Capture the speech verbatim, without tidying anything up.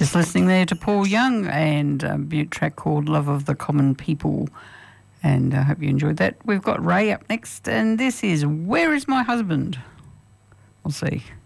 Just listening there to Paul Young and a beaut track called Love of the Common People. And I hope you enjoyed that. We've got Ray up next, and this is Where Is My Husband? We'll see.